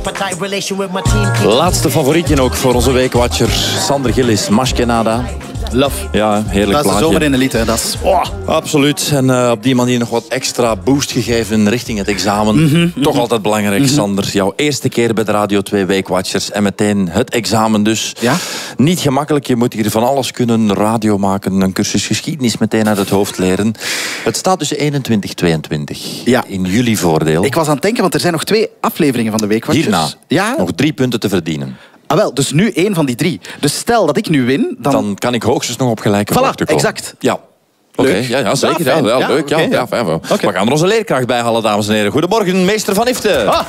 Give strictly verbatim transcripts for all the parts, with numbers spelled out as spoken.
Laatste favorietje ook voor onze weekwatcher. Sander Gillis, Mashkenada. Love. Ja, heerlijk Dat is de plaatje. zomer in de lied, hè. Dat is... Oh. Absoluut. En uh, op die manier nog wat extra boost gegeven richting het examen. Mm-hmm, Toch mm-hmm. altijd belangrijk, mm-hmm. Sander. Jouw eerste keer bij de Radio twee Weekwatchers. En meteen het examen dus. Ja? Niet gemakkelijk. Je moet hier van alles kunnen. Radio maken, een cursus geschiedenis meteen uit het hoofd leren. Het staat dus eenentwintig tweeëntwintig. Ja. In jullie voordeel. Ik was aan het denken, want er zijn nog twee afleveringen van de Weekwatchers. Hierna. Ja? Nog drie punten te verdienen. Ah, wel, dus nu één van die drie. Dus stel dat ik nu win, dan... Dan kan ik hoogstens nog op gelijke Voilà, hoogte komen. exact. Ja. Oké, okay, ja, ja, zeker. Ja, ja, ja, leuk. Ja, okay, ja, ja. Ja, okay. We gaan er onze leerkracht bij halen, dames en heren. Goedemorgen, meester Van Ifte. Ah.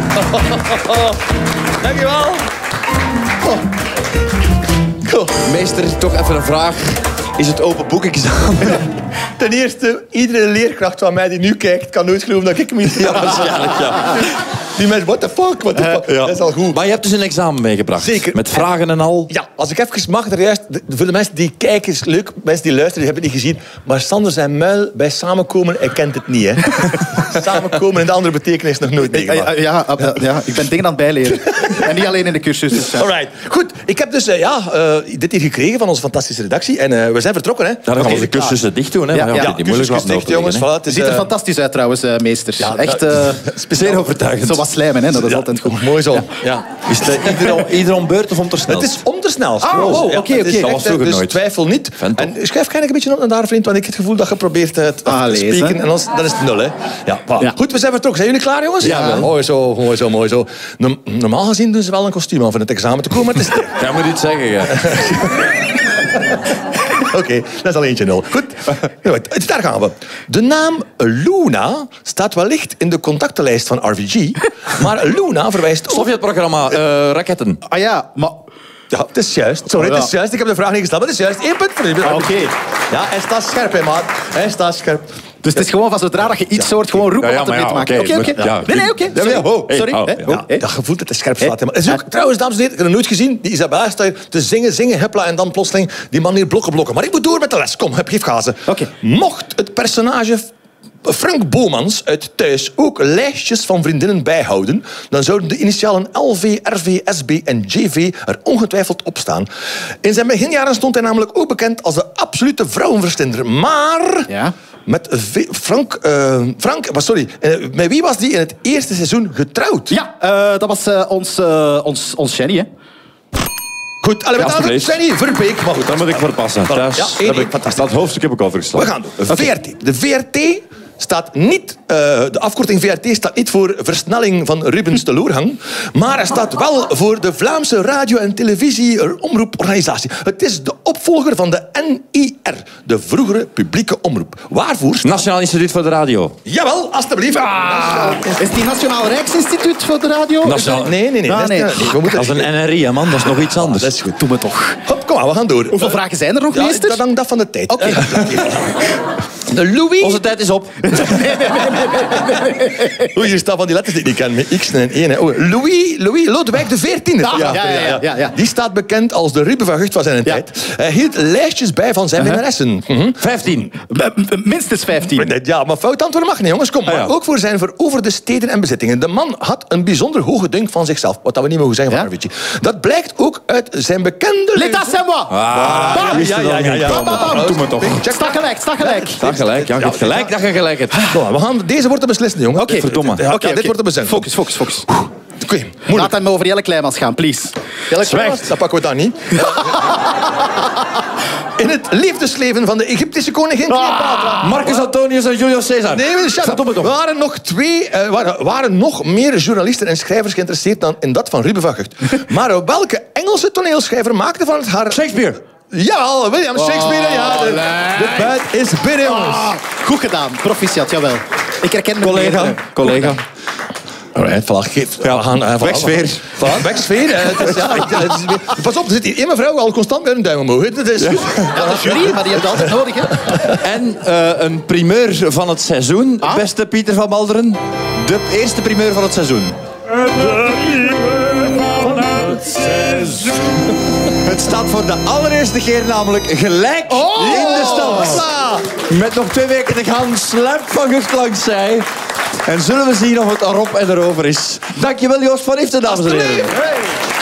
Dankjewel. Oh. Cool. Meester, toch even een vraag. Is het open boekexamen? Ten eerste, iedere leerkracht van mij die nu kijkt, kan nooit geloven dat ik hem niet... Ja, waarschijnlijk, ja. Die mensen, what the fuck, what the fuck. Uh, ja. Dat is al goed. Maar je hebt dus een examen meegebracht. Zeker. Met vragen en al. Ja, als ik even mag, er juist, voor de mensen die kijken, is leuk. Mensen die luisteren, die hebben het niet gezien. Maar Sander zijn muil bij samenkomen, hij kent het niet, hè. Samenkomen in de andere betekenis nog nooit meegemaakt. Ja, ja, ja, ja, ik ben dingen aan het bijleren. En niet alleen in de cursus. Dus, ja. Alright. Goed, ik heb dus uh, ja, uh, dit hier gekregen van onze fantastische redactie. En uh, we zijn vertrokken, hè. Ja, dan gaan okay, we de cursussen dicht doen, hè. Ja, ja, ja, ja die moeilijk cursus dicht, jongens. Voilà, het is, ziet er uh, fantastisch uit, trouwens, uh, meesters. Ja, echt uh, zeer overtuigend. Zo wat slijmen, hè. Dat is ja, altijd goed. Mooi zo. Ja. Ja. Is het uh, ieder, om, ieder om beurt of om te snel? Het is om te snel. Ah, oh, oké, oké. Dat was vroeger dus nooit. Twijfel niet. En schrijf een beetje op naar daar, vriend, want ik heb het gevoel dat je probeert uh, te ah, spreken. En dan is, dan is het nul, hè. Ja, voilà. Ja. Goed, we zijn vertrokken. Zijn jullie klaar, jongens? Ja, wel. Mooi zo, mooi zo, mooi zo. Normaal gezien doen ze wel een kostuum aan voor het examen te komen. Het is... Ga maar iets zeggen, ja. Oké, okay, dat is al eentje nul. Goed, daar gaan we. De naam Luna staat wellicht in de contactenlijst van R V G. Maar Luna verwijst... Sovjetprogramma, uh, raketten. Ah ja, maar... Ja, het is juist. Sorry, het is juist. Ik heb de vraag niet gesteld, maar het is juist. Eén punt voor u. Ah, Oké. Okay. Ja, hij staat scherp, hè, maat. Hij staat scherp. Dus het is gewoon van zodra dat je iets hoort, gewoon roepen ja, ja, wat er mee te maken. Oké, oké. Nee, nee, oké. Sorry. Hey, Sorry. Oh, hey, ja. oh, hey. Dat gevoel dat het scherp staat. Hey. Is ook, trouwens, dames en heren, ik heb het nooit gezien. Die Isabella staat hier te zingen, zingen, huppla en dan plotseling die man hier blokken, blokken. Maar ik moet door met de les. Kom, heb geef gazen. Okay. Mocht het personage Frank Bomans uit Thuis ook lijstjes van vriendinnen bijhouden, dan zouden de initialen L V, R V, S B en J V er ongetwijfeld op staan. In zijn beginjaren stond hij namelijk ook bekend als de absolute vrouwenverstinder. Maar... Ja? Met v- Frank... Uh, Frank, maar sorry. Uh, met wie was die in het eerste seizoen getrouwd? Ja, uh, dat was uh, ons, uh, ons, ons Jenny, hè. Goed, alle met ja, Jenny Verbeek. Maar goed, dan moet ik verpassen. Thuis ja, één, heb ik, dat hoofdstuk heb ik al verslagen. We gaan doen. V R T. De V R T staat niet... Uh, de afkorting V R T staat niet voor versnelling van Rubens de Loerhang, maar hij staat wel voor de Vlaamse Radio- en Televisie-omroeporganisatie. Het is de opvolger van de N I R, de vroegere publieke omroep. Waarvoor? Nationaal Instituut voor de Radio. Jawel, alstublieft. Ah. Is die Nationaal Rijksinstituut voor de Radio? Nationaal... Nee, nee, nee. Ah, nee. Dat is, we moeten... Dat is een N R I, hè, man. Dat is nog iets anders. Dat is goed. Doe me toch. Hop, kom maar, we gaan door. Hoeveel vragen zijn er nog, ja, meester? Dat hangt af van de tijd. Oké. Okay. Louis... Onze tijd is op. Nee, nee, nee, nee, nee, nee. Oei, hier staan van die letters die ik niet ken. Met X en één. Oh, Louis, Louis Lodewijk de veertiende. Ja, ja, ja, ja, ja, ja. Die staat bekend als de Ruben van Gucht van zijn tijd. Hij hield lijstjes bij van zijn minnaressen. Uh-huh. vijftien. Minstens vijftien. Ja, maar fout antwoorden mag niet, jongens. Kom, maar ah, ja. ook voor zijn veroverde steden en bezittingen. De man had een bijzonder hoge dunk van zichzelf. Wat dat we niet mogen zeggen van R V G. Dat blijkt ook uit zijn bekende... L'état c'est moi! Ah, ja, ja, ja, ja. Doe me toch. Sta gelijk, sta gelijk. Sta gelijk, ja. Je hebt gelijk dat je gelijk hebt. Kom, we gaan, deze wordt te beslissen, jongen. Oké, verdomme. Ja, okay, dit wordt te beslissen. Focus, focus, focus. Oké, Laat hem over Jelle Kleimans gaan, please. Jelle Kleimans, dat pakken we dan niet. In het liefdesleven van de Egyptische koningin Cleopatra. Ah, Marcus Antonius en Julius Caesar. Nee, er waren nog twee, uh, waren, waren nog meer journalisten en schrijvers geïnteresseerd dan in dat van Ruben van Gucht. Maar welke Engelse toneelschrijver maakte van het haar... Shakespeare. Jawel, William Shakespeare. Oh, ja, de, de buit is binnen, jongens. Oh, goed gedaan, proficiat, jawel. Ik herken me collega. Meer, collega. Alright, voilà, geef. Ja, we gaan uh, wegsfeer. Voilà, wegsfeer. Uh, het is, ja, het is, pas op, er zit hier één mevrouw al constant met een duim omhoog. Dat is, ja. Ja, de jury, maar die heb je altijd nodig, hè. En uh, een primeur van het seizoen, ah? Beste Pieter van Balderen. De eerste primeur van het seizoen. De primeur van het seizoen. Het staat voor de allereerste keer namelijk gelijk oh, in de stand. Hopla. Met nog twee weken te gaan, sluipt van Gucht langs zij. En zullen we zien of het erop en erover is. Dankjewel Joost van Iften, dames en heren. Alsjeblieft. Hey.